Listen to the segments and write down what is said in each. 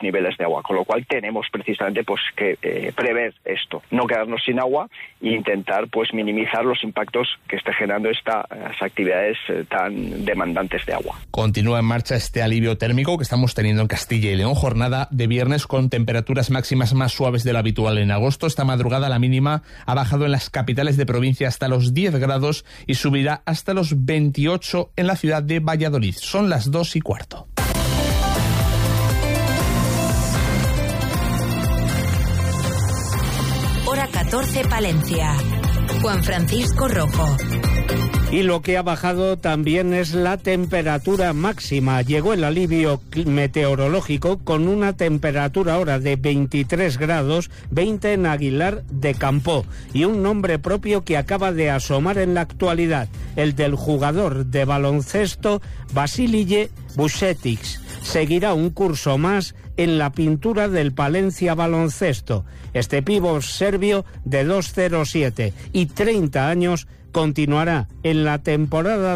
niveles de agua, con lo cual tenemos precisamente pues que prever esto, no quedarnos sin agua e intentar pues minimizar los impactos que esté generando estas actividades tan demandantes de agua. Continúa en marcha este alivio térmico que estamos teniendo en Castilla y León, jornada de viernes con temperaturas máximas más suaves de lo habitual en agosto. Esta madrugada la mínima ha bajado en las capitales de provincia hasta los 10 grados y subirá hasta los 28 en la ciudad de Valladolid. Son las 2:15. Hora 14, Palencia. Juan Francisco Rojo. Y lo que ha bajado también es la temperatura máxima. Llegó el alivio meteorológico con una temperatura ahora de 23 grados, 20 en Aguilar de Campoo. Y un nombre propio que acaba de asomar en la actualidad, el del jugador de baloncesto Vasilije Vučetić. Seguirá un curso más en la pintura del Palencia Baloncesto. Este pívot serbio de 2,07 y 30 años continuará en la temporada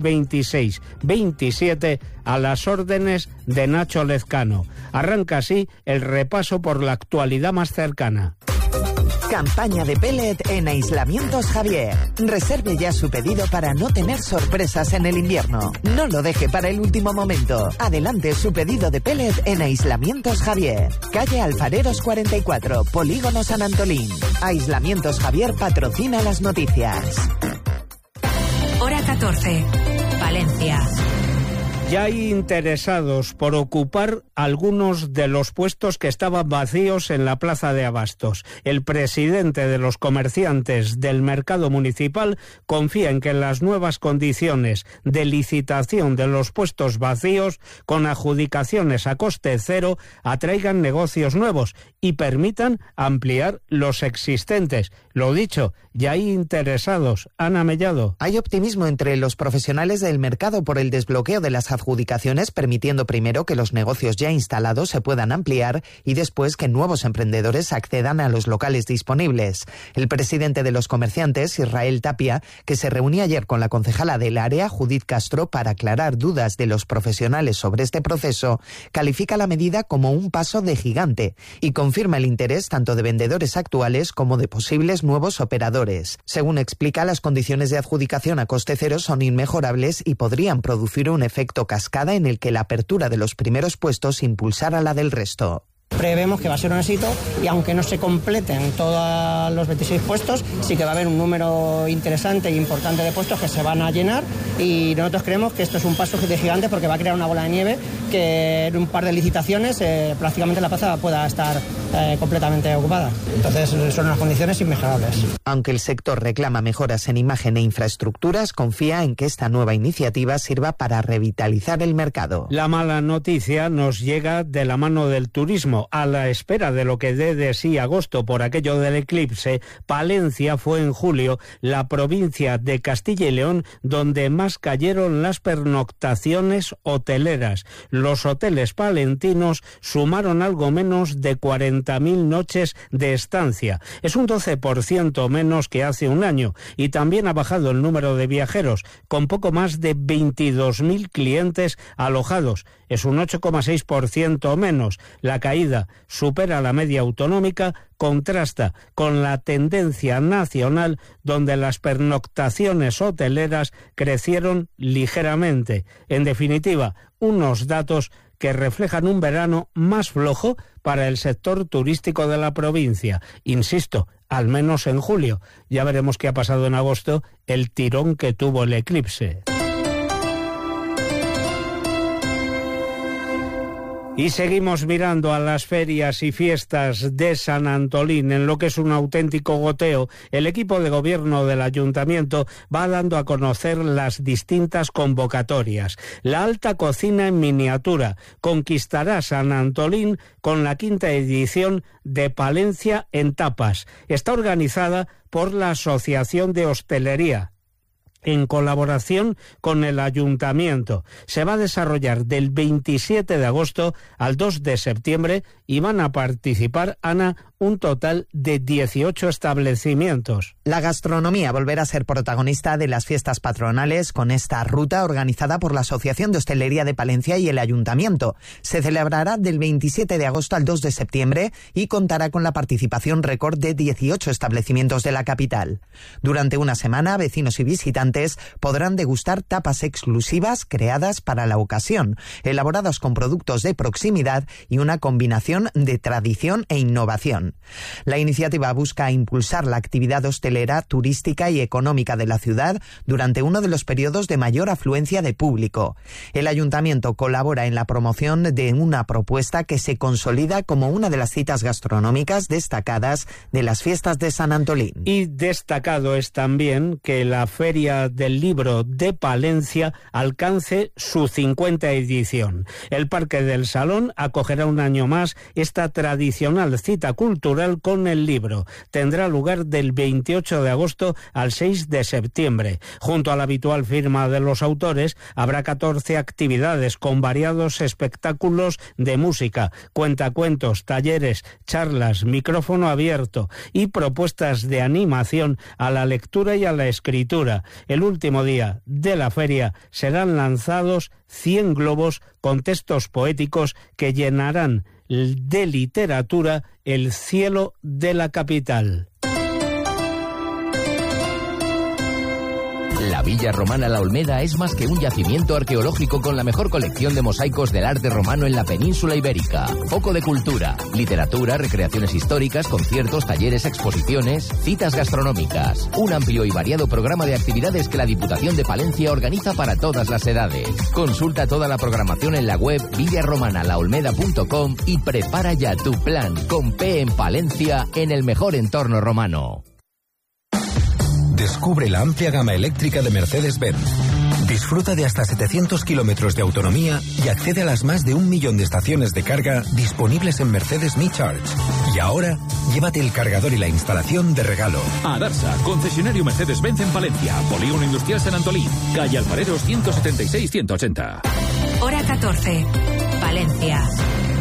2026-27 a las órdenes de Nacho Lezcano. Arranca así el repaso por la actualidad más cercana. Campaña de pellet en Aislamientos Javier. Reserve ya su pedido para no tener sorpresas en el invierno. No lo deje para el último momento. Adelante su pedido de pellet en Aislamientos Javier. Calle Alfareros 44, Polígono San Antolín. Aislamientos Javier patrocina las noticias. Hora 14, Palencia. Ya hay interesados por ocupar algunos de los puestos que estaban vacíos en la Plaza de Abastos. El presidente de los comerciantes del mercado municipal confía en que las nuevas condiciones de licitación de los puestos vacíos, con adjudicaciones a coste cero, atraigan negocios nuevos y permitan ampliar los existentes. Lo dicho, ya hay interesados. Ana Mellado. Hay optimismo entre los profesionales del mercado por el desbloqueo de las adjudicaciones, permitiendo primero que los negocios ya instalados se puedan ampliar y después que nuevos emprendedores accedan a los locales disponibles. El presidente de los comerciantes, Israel Tapia, que se reunía ayer con la concejala del área, Judith Castro, para aclarar dudas de los profesionales sobre este proceso, califica la medida como un paso de gigante y confirma el interés tanto de vendedores actuales como de posibles nuevos operadores. Según explica, las condiciones de adjudicación a coste cero son inmejorables y podrían producir un efecto cascada en el que la apertura de los primeros puestos impulsara la del resto. Prevemos que va a ser un éxito y aunque no se completen todos los 26 puestos, sí que va a haber un número interesante e importante de puestos que se van a llenar y nosotros creemos que esto es un paso de gigante porque va a crear una bola de nieve que en un par de licitaciones prácticamente la plaza pueda estar completamente ocupada. Entonces son unas condiciones inmejorables. Aunque el sector reclama mejoras en imagen e infraestructuras, confía en que esta nueva iniciativa sirva para revitalizar el mercado. La mala noticia nos llega de la mano del turismo. A la espera de lo que dé de sí agosto por aquello del eclipse, Palencia fue en julio la provincia de Castilla y León donde más cayeron las pernoctaciones hoteleras. Los hoteles palentinos sumaron algo menos de 40.000 noches de estancia. Es un 12% menos que hace un año y también ha bajado el número de viajeros, con poco más de 22.000 clientes alojados. Es un 8,6% menos. La caída supera la media autonómica, contrasta con la tendencia nacional donde las pernoctaciones hoteleras crecieron ligeramente. En definitiva, unos datos que reflejan un verano más flojo para el sector turístico de la provincia. Insisto, al menos en julio. Ya veremos qué ha pasado en agosto, el tirón que tuvo el eclipse. Y seguimos mirando a las ferias y fiestas de San Antolín, en lo que es un auténtico goteo. El equipo de gobierno del ayuntamiento va dando a conocer las distintas convocatorias. La alta cocina en miniatura conquistará San Antolín con la 5ª edición de Palencia en Tapas. Está organizada por la Asociación de Hostelería. en colaboración con el Ayuntamiento. Se va a desarrollar del 27 de agosto al 2 de septiembre y van a participar, Ana, un total de 18 establecimientos. La gastronomía volverá a ser protagonista de las fiestas patronales con esta ruta organizada por la Asociación de Hostelería de Palencia y el Ayuntamiento. Se celebrará del 27 de agosto al 2 de septiembre y contará con la participación récord de 18 establecimientos de la capital. Durante una semana, vecinos y visitantes podrán degustar tapas exclusivas creadas para la ocasión, elaboradas con productos de proximidad y una combinación de tradición e innovación. La iniciativa busca impulsar la actividad hostelera, turística y económica de la ciudad durante uno de los periodos de mayor afluencia de público. El Ayuntamiento colabora en la promoción de una propuesta que se consolida como una de las citas gastronómicas destacadas de las fiestas de San Antolín. Y destacado es también que la Feria del Libro de Palencia alcance su 50 edición. El Parque del Salón acogerá un año más esta tradicional cita cultural con el libro. Tendrá lugar del 28 de agosto al 6 de septiembre. Junto a la habitual firma de los autores, habrá 14 actividades con variados espectáculos de música, cuentacuentos, talleres, charlas, micrófono abierto y propuestas de animación a la lectura y a la escritura. El último día de la feria serán lanzados 100 globos con textos poéticos que llenarán de literatura el cielo de la capital. La Villa Romana La Olmeda es más que un yacimiento arqueológico con la mejor colección de mosaicos del arte romano en la península ibérica. Foco de cultura, literatura, recreaciones históricas, conciertos, talleres, exposiciones, citas gastronómicas. Un amplio y variado programa de actividades que la Diputación de Palencia organiza para todas las edades. Consulta toda la programación en la web villaromanalaolmeda.com y prepara ya tu plan con P en Palencia en el mejor entorno romano. Descubre la amplia gama eléctrica de Mercedes-Benz. Disfruta de hasta 700 kilómetros de autonomía y accede a las más de 1 millón de estaciones de carga disponibles en Mercedes Me Charge. Y ahora, llévate el cargador y la instalación de regalo. A Darsa, concesionario Mercedes-Benz en Palencia, Polígono Industrial San Antolín, calle Alfareros 176-180. Hora 14, Palencia.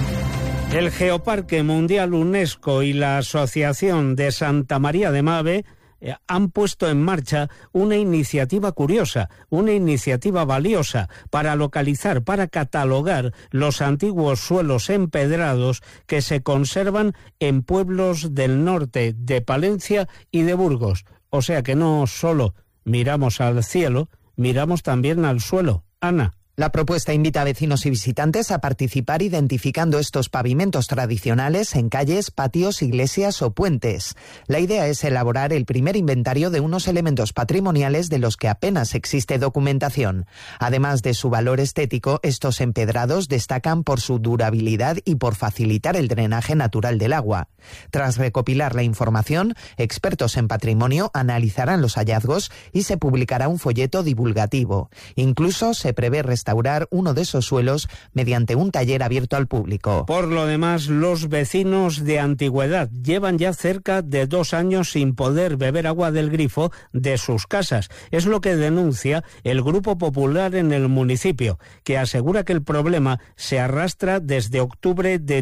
El Geoparque Mundial UNESCO y la Asociación de Santa María de Mave han puesto en marcha una iniciativa curiosa, una iniciativa valiosa para localizar, para catalogar los antiguos suelos empedrados que se conservan en pueblos del norte de Palencia y de Burgos. O sea que no solo miramos al cielo, miramos también al suelo. Ana. La propuesta invita a vecinos y visitantes a participar identificando estos pavimentos tradicionales en calles, patios, iglesias o puentes. La idea es elaborar el primer inventario de unos elementos patrimoniales de los que apenas existe documentación. Además de su valor estético, estos empedrados destacan por su durabilidad y por facilitar el drenaje natural del agua. Tras recopilar la información, expertos en patrimonio analizarán los hallazgos y se publicará un folleto divulgativo. Incluso se prevé restaurar uno de esos suelos mediante un taller abierto al público. Por lo demás, los vecinos de Antigüedad llevan ya cerca de 2 años sin poder beber agua del grifo de sus casas. Es lo que denuncia el Grupo Popular en el municipio, que asegura que el problema se arrastra desde octubre de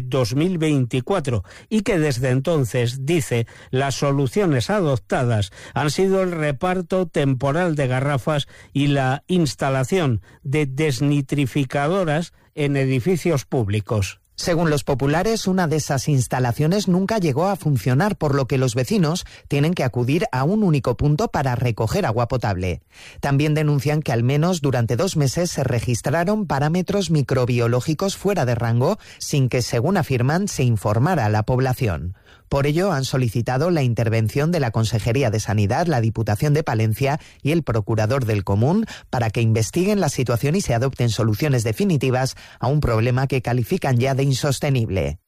2024 y que desde entonces, dice, las soluciones adoptadas han sido el reparto temporal de garrafas y la instalación de desnitrificadoras en edificios públicos. Según los populares, una de esas instalaciones nunca llegó a funcionar, por lo que los vecinos tienen que acudir a un único punto para recoger agua potable. También denuncian que al menos durante 2 meses se registraron parámetros microbiológicos fuera de rango sin que, según afirman, se informara a la población. Por ello, han solicitado la intervención de la Consejería de Sanidad, la Diputación de Palencia y el Procurador del Común para que investiguen la situación y se adopten soluciones definitivas a un problema que califican ya de insostenible.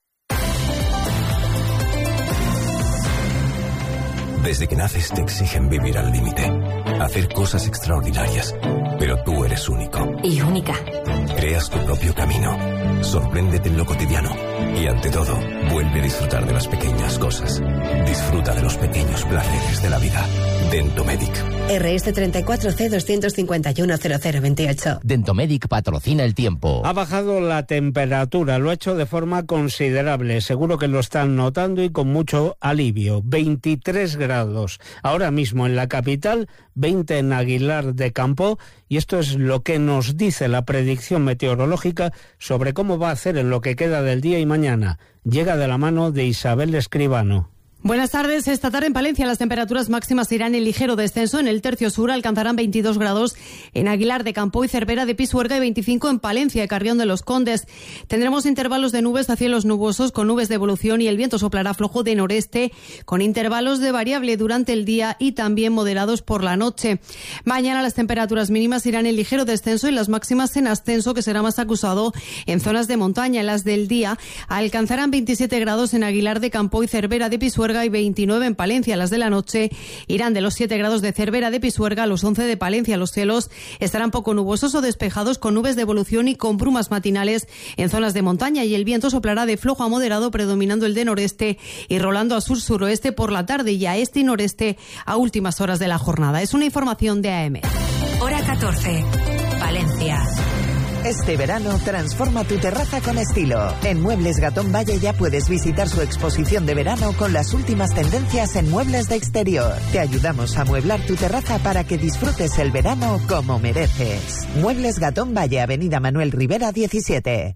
Desde que naces te exigen vivir al límite. hacer cosas extraordinarias. Pero tú eres único. Y única. Creas tu propio camino. Sorpréndete en lo cotidiano. Y ante todo, vuelve a disfrutar de las pequeñas cosas. Disfruta de los pequeños placeres de la vida. Dentomedic. RS 34C 251 0028. Dentomedic patrocina el tiempo. Ha bajado la temperatura, lo ha hecho de forma considerable. Seguro que lo están notando y con mucho alivio. 23 grados. Ahora mismo en la capital, 20 en Aguilar de Campo. Y esto es lo que nos dice la predicción meteorológica sobre cómo va a hacer en lo que queda del día y mañana. Llega de la mano de Isabel Escribano. Buenas tardes. Esta tarde en Palencia las temperaturas máximas irán en ligero descenso. En el tercio sur alcanzarán 22 grados en Aguilar de Campo y Cervera de Pisuerga y 25 en Palencia y Carrión de los Condes. Tendremos intervalos de nubes a cielos nubosos con nubes de evolución y el viento soplará flojo de noreste con intervalos de variable durante el día y también moderados por la noche. Mañana las temperaturas mínimas irán en ligero descenso y las máximas en ascenso, que será más acusado en zonas de montaña. Las del día alcanzarán 27 grados en Aguilar de Campo y Cervera de Pisuerga y 29 en Palencia. Las de la noche irán de los 7 grados de Cervera de Pisuerga a los 11 de Palencia. Los cielos estarán poco nubosos o despejados con nubes de evolución y con brumas matinales en zonas de montaña, y el viento soplará de flojo a moderado, predominando el de noreste y rolando a sur-suroeste por la tarde y a este y noreste a últimas horas de la jornada. Es una información de AM. Hora 14. Palencia. Este verano transforma tu terraza con estilo. En Muebles Gatón Valle ya puedes visitar su exposición de verano con las últimas tendencias en muebles de exterior. Te ayudamos a amueblar tu terraza para que disfrutes el verano como mereces. Muebles Gatón Valle, Avenida Manuel Rivera 17.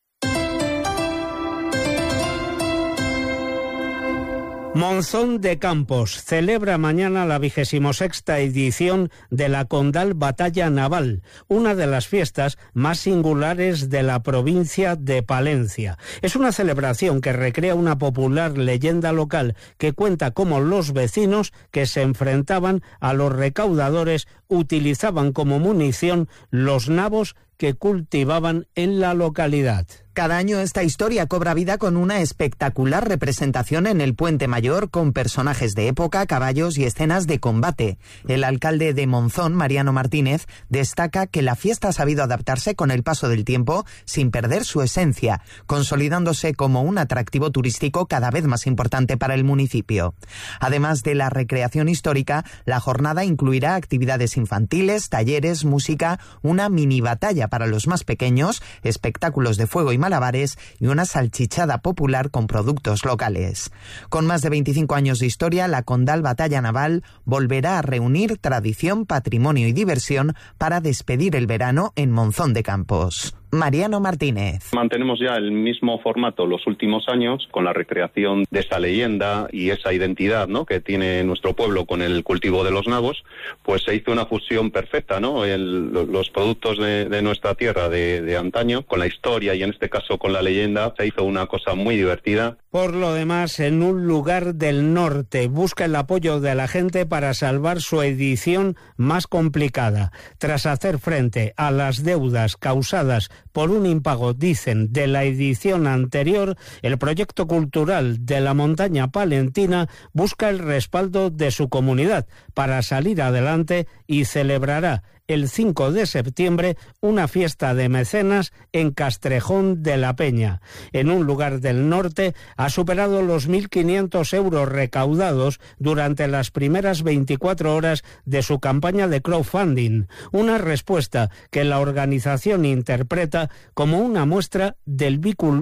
Monzón de Campos celebra mañana la 26ª edición de la Condal Batalla Naval, una de las fiestas más singulares de la provincia de Palencia. Es una celebración que recrea una popular leyenda local que cuenta cómo los vecinos que se enfrentaban a los recaudadores utilizaban como munición los nabos que cultivaban en la localidad. Cada año esta historia cobra vida con una espectacular representación en el Puente Mayor con personajes de época, caballos y escenas de combate. El alcalde de Monzón, Mariano Martínez, destaca que la fiesta ha sabido adaptarse con el paso del tiempo sin perder su esencia, consolidándose como un atractivo turístico cada vez más importante para el municipio. Además de la recreación histórica, la jornada incluirá actividades infantiles, talleres, música, una mini batalla para los más pequeños, espectáculos de fuego y malabares y una salchichada popular con productos locales. Con más de 25 años de historia, la Condal Batalla Naval volverá a reunir tradición, patrimonio y diversión para despedir el verano en Monzón de Campos. Mariano Martínez. Mantenemos ya el mismo formato los últimos años con la recreación de esa leyenda y esa identidad, ¿no?, que tiene nuestro pueblo con el cultivo de los nabos. Pues se hizo una fusión perfecta, ¿no? Los productos de nuestra tierra de antaño con la historia y en este caso con la leyenda. Se hizo una cosa muy divertida. Por lo demás, en un lugar del norte busca el apoyo de la gente para salvar su edición más complicada. Tras hacer frente a las deudas causadas por un impago, dicen, de la edición anterior, el proyecto cultural de la montaña palentina busca el respaldo de su comunidad para salir adelante y celebrará el 5 de septiembre una fiesta de mecenas en Castrejón de la Peña. En un lugar del norte ha superado los 1.500 euros recaudados durante las primeras 24 horas de su campaña de crowdfunding, una respuesta que la organización interpreta como una muestra del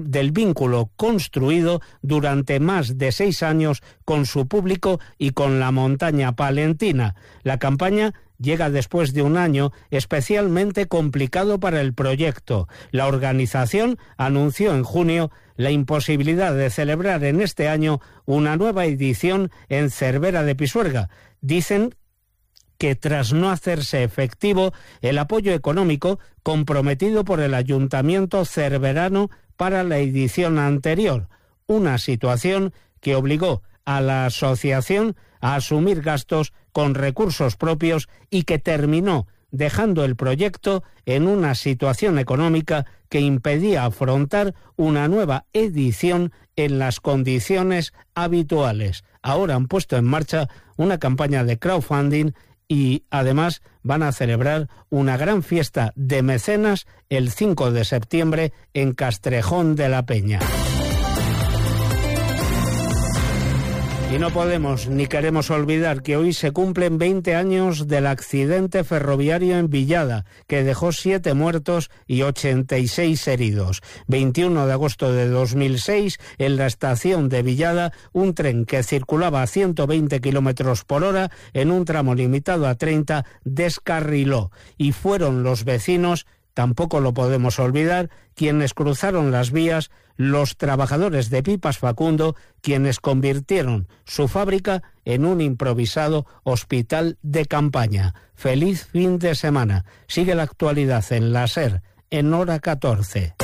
vínculo construido durante más de 6 años con su público y con la montaña palentina. La campaña llega después de un año especialmente complicado para el proyecto. La organización anunció en junio la imposibilidad de celebrar en este año una nueva edición en Cervera de Pisuerga. Dicen que tras no hacerse efectivo el apoyo económico comprometido por el ayuntamiento cerverano para la edición anterior, una situación que obligó a la asociación a asumir gastos con recursos propios y que terminó dejando el proyecto en una situación económica que impedía afrontar una nueva edición en las condiciones habituales. Ahora han puesto en marcha una campaña de crowdfunding y además van a celebrar una gran fiesta de mecenas el 5 de septiembre en Castrejón de la Peña. Y no podemos ni queremos olvidar que hoy se cumplen 20 años del accidente ferroviario en Villada, que dejó 7 muertos y 86 heridos. 21 de agosto de 2006, en la estación de Villada, un tren que circulaba a 120 kilómetros por hora en un tramo limitado a 30 descarriló, y fueron los vecinos, tampoco lo podemos olvidar, quienes cruzaron las vías, los trabajadores de Pipas Facundo, quienes convirtieron su fábrica en un improvisado hospital de campaña. Feliz fin de semana. Sigue la actualidad en la SER, en hora 14.